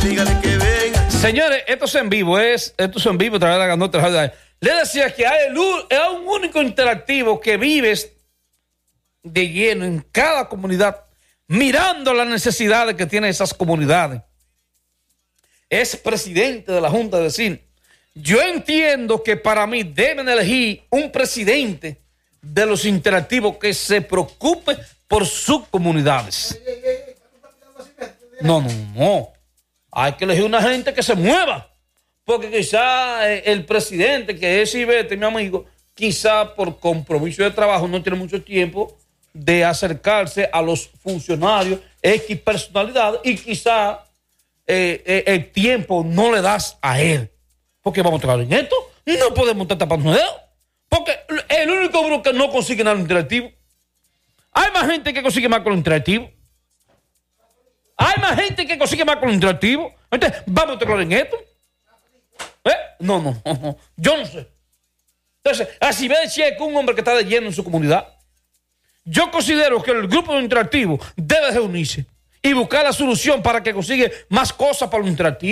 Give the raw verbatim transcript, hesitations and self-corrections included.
Dígale que venga. Señores, esto es en vivo, es, esto es en vivo a través de la Ganota. Le decía que hay, el, hay un único interactivo que vives de lleno en cada comunidad, mirando las necesidades que tienen esas comunidades. Es presidente de la Junta de Vecinos. Yo entiendo que para mí deben elegir un presidente de los interactivos que se preocupe por sus comunidades. No, no, no. Hay que elegir una gente que se mueva. Porque quizá el presidente, que es Ivete, mi amigo, quizá por compromiso de trabajo no tiene mucho tiempo de acercarse a los funcionarios, X personalidades, y quizá eh, eh, el tiempo no le das a él. Porque vamos a trabajar en esto, no podemos estar tapando dedos. Porque el único grupo que no consigue nada interactivo. Hay más gente que consigue más con lo interactivo. Hay más gente que consigue más con lo interactivo. Entonces, vamos a trabajar en esto. ¿Eh? No, no, no, no, yo no sé. Entonces, así ve si es un hombre que está de lleno en su comunidad. Yo considero que el grupo interactivo debe reunirse y buscar la solución para que consiga más cosas para los interactivos.